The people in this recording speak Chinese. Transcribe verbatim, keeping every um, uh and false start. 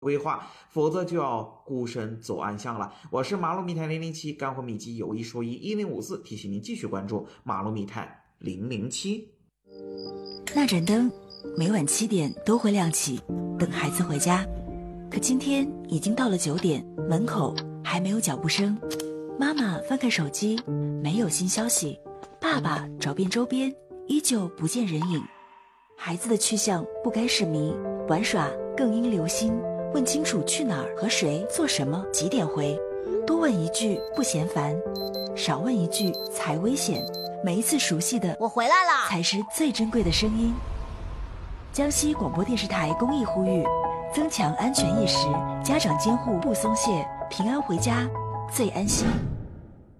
规划，否则就要孤身走暗巷了。我是马路密探零零七，干货秘籍有一说一，一零五四提醒您继续关注马路密探零零七。 那盏灯每晚七点都会亮起，等孩子回家。可今天已经到了九点，门口还没有脚步声。妈妈翻看手机，没有新消息。爸爸找遍周边，依旧不见人影。孩子的去向不该是谜，玩耍更应留心。问清楚去哪儿、和谁、做什么、几点回。多问一句不嫌烦，少问一句才危险。每一次熟悉的我回来了才是最珍贵的声音。江西广播电视台公益呼吁，增强安全意识，家长监护不松懈，平安回家最安心。